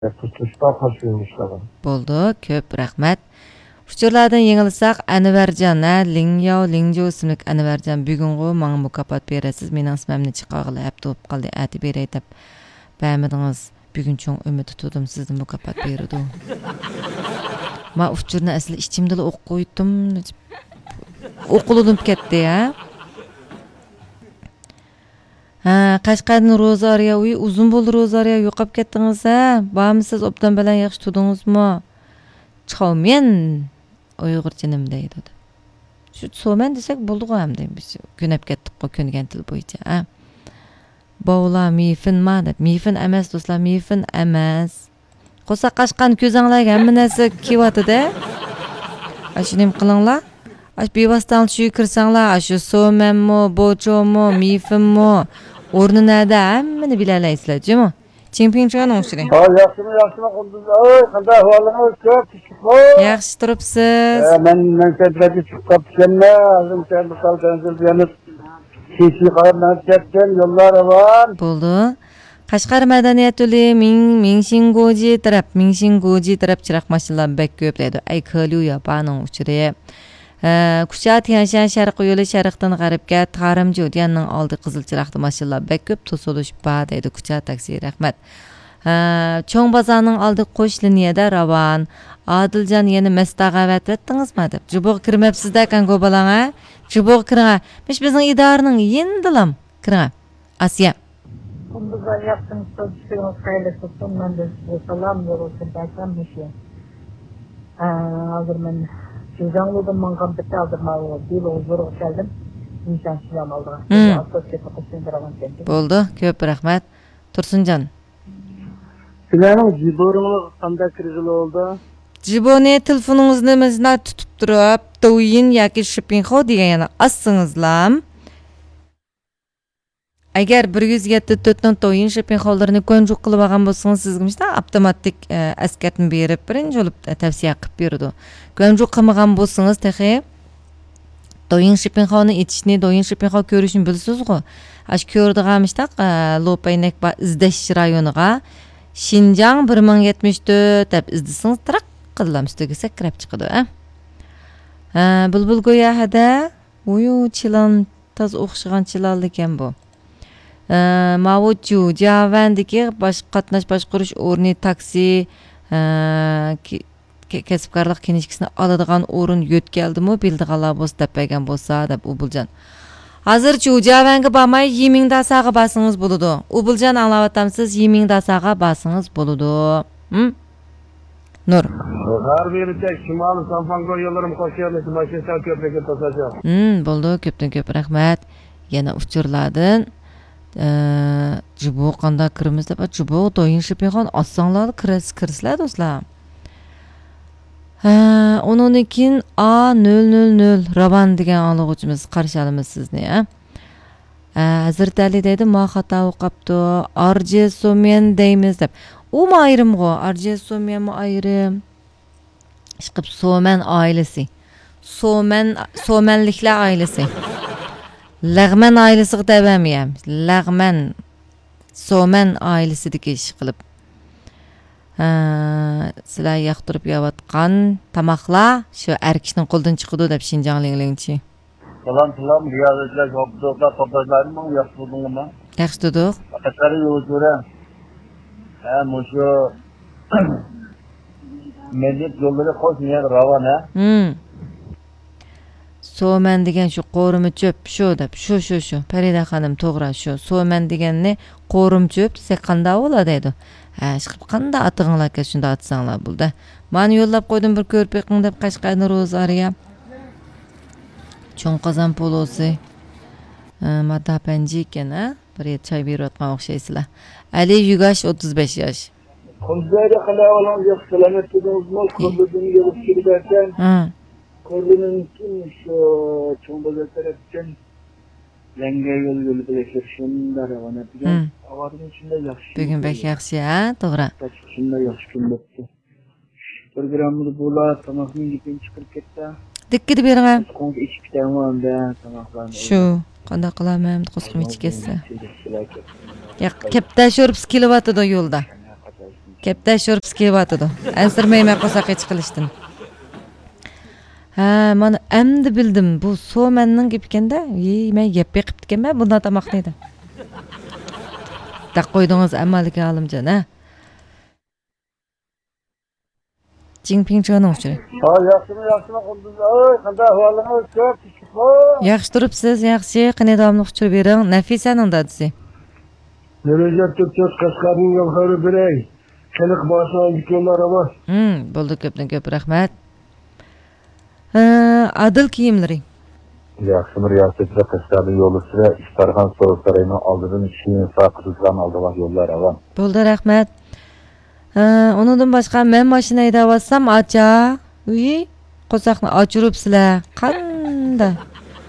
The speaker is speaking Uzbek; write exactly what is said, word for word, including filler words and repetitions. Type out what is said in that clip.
Tutuşta karşıymışlar. Bo'ldi, ko'p rahmat. Uchurlardan yengilsak Anvarjon, ha, Lingyao, Lingjo ismli Anvarjon bugungi menga mukofot berasiz. Mening ismimni chiqarg'ilab hep to'p qoldi. Ati beray deb. Ba'midingiz. Bugun cho'ng umid tutdim sizdan mukofot berdi. Men uchurni asli ichimda o'qib qo'ydim. O'qildim ketdi, ha. Ha, Qashqarning Rozariya uyi uzun bo'ldi. Rozariya yo'qolib ketdingiz, ha. Bormisiz obdan bilan yaxshi tudingizmi? Chowmen Uyg'urcha nima deydi? Shu so'men desak bo'ldi-ku ham deymiz. Kunab ketdik-ku ko'ngan til bo'yicha, ha. Bovla mifin ma deb. Mifin emas do'stlar, mifin emas. Qo'sa Qashqarni ko'zinglarga hamma narsa kelyapti-da. Ash nim qilinglar. Ash bevostan shu kirsanglar, shu so'menmi, bochomi, mifimmi, o'rni nada hammani bilalasizlar, jimi? Chempionchon o'xshaydi. Ha, yaxshimi, yaxshimi qildingiz. Oy, qanday ahvolingiz? Ko'p tushibmi? Yaxshi turibsiz. Men men tadbirga chiqib qolibman. O'zim tayyor qolgansiz yana kechi qarab ketgan yo'llar bor. Bo'ldi. Qashqar madaniyat uyi ming Mingshingoji taraf, Mingshingoji taraf chiroq mashinalar bek ko'p deydi. Ay qiliyu yapaning uchiri. Kucha Tianshan sharq yo'li sharqdan g'arbga Tarimji deganning oldi qizil chiroqli mashinalar bek ko'p to'silish bor deydi Kucha taksi. Rahmat. Cho'ng bozorning oldi qo'sh liniyada ravon. Adiljon yana mastag'avat etdingizmi deb. Jubuq kirmabsizda kango balanga. Jubuq kiring. Biz bizning idoraning yendilam. Kiring. Asiya. Bundan yaptığınız çalışmalarınız hayırlı olsun. Ben de size selam olsun. Dersen bir şey. Hazır ben Cüzdanlı'dan mangan bitti aldırmalı. Bir huzur geldim. İnsan selam aldı. Bo'ldi, ko'p rahmat. Tursunjon. Sizlarning jiboringiz qanday kirg'ili oldu? Jiboni telefoningizni bizlar tutib turib, Douyin yoki Shipinho degan yana assingizlar. Agar bir yuz yetmish to'rt ning Douyin Shipinho'larini konjuk qilib olgan bo'lsangiz, sizga mishda avtomatik askatni berib, birinchi bo'lib tavsiya qilib berdi. Konjuk qilmagan bo'lsangiz, tehi Douyin Shipinho'ni etishni, Douyin Shipinho ko'rishni bilsiz-ku. Ash ko'rdigan mishda Lopaynek va izlash rayoniga Xinjiang bir ming yetmish to'rt deb izlasangiz, taraq qilamiz üstüge sakrab chiqadi, ha. Ha, bulbul go'ya hada, uyu chilan taz o'xshagan chilanli ekan bu. Mavuchu Javandagi bosh qatnash boshqarish o'rni taksi kasbkorlik kinishkisini oladigan o'rin yo'tkeldimi, bildiganlar bo'lsa tapagan bo'lsa deb Ubuljon. Hozircha Javanga bormay yiming dasaga basingiz bo'ladi. Ubuljon anglayotamsiz, yiming dasaga basingiz bo'ladi. Hm? Nur. Har birida Shimoliy Sanfango yo'llarim qo'shayapmiz, Mashina ko'prigi tasajjab. Hmm, bo'ldi, ko'pdan ko'p rahmat. Yana uchurlardan Jubu qanda kirimiz deb, Jubu Douyin Shipinho ossanglar kirs kirslar do'stlar. Ha, onun keyin A nol nol nol Ravan degan olg'uvchimiz qarshi olamiz sizni, ha. Hazrat Ali deydi, "Ma xato o'qibdi, Arje Somen deymiz" deb. U mu ayrımgı? Arje Somen mu ayrım? Işqib Somen ailesi. Somen, Somenlikler ailesi. Lagman ailesi demeyem. Lagman Somen ailesi deki iş qilib. Sizlar yoqtirib yeyotgan tamoqlar shu erkishning qo'ldan chiqadi deb Xinjianglingchi. Salam salam, riyozatlar, javoblar, to'xtashlarni yaxshi bo'ldingmi? Yaxshi dedik. Qashqari yo'lda ha, mushu Medet yo'llari qo'shniya ravona. Hmm. So'man degan shu qo'rimi cho'p shu deb, shu shu shu. Farida xonim to'g'ri shu. So'man deganni qo'rim cho'p desa qanday bo'ladi deydi. Ha, chiqib qanday atig'inglarga shunda atsanglar bo'ldi. Meni yo'llab qo'ydim bir ko'rib beqing deb Qashqarni Rozariya. Cho'ng qozon polosi. Matapanji ekan, ha? Bir choy berayotgan o'xshaysizlar. Ali Yugash o'ttiz besh yosh. Qonzayda qilay olam yo'q, salomat bo'lingizmi? Qo'ldan yurib kelgan. Ha. Qo'ldan shu cho'ng bozor tarafdan yangi yo'l yo'lida yashashimda ravona degan. Avvaldan shunday yaxshi. Bugun bek yaxshi, ha? To'g'ri. Shunday yaxshi kun bo'pti. Programmada bo'lar, tomoqning ipin chiqib ketdi. Dikkidi bering. Qo'ng ichib ketaman-da, tomoqlarni. Shu, qanday qilaman? Qo'sqim ichib ketsa. Ya, kapta sho'ribs kelyapti yo'lda. Kepte şorups kelyapatidi. Ansirmayman qo'saq hech qilishdan. Ha, mana endi bildim. Bu So'manning gap ekanda. Ey, men gap qilib ekanman bundan tamoqni edi. Da qo'ydingiz amaliga olimjon, ha? Jinping cho'ning uchun. Ha, yaxshimi, yaxshimi qildingiz. Oy, qanday ahvolingiz? Ko'p chiqibmi? Yaxshi turibsiz, yaxshi. Qani davomli uchirib bering. Nafisaning dadisi. Derece Türkçe Kaşgar'ın yolları birey. Çelik başına yıkıyorlar ama. Hmm, bo'ldi ko'pdan ko'p rahmat. Ha, adil kiyimlaring. Yaxshimi riyosetçi Kaşgar'ın yolu sıra İştarhan Soğuk Sarayı'nın aldığın işini sakızızdan aldılar yollar avan. Bo'ldi rahmat. Ha, undan boshqa men mashina haydayotsam acha. Uy, qo'saqni ochiribsizlar. Qanda?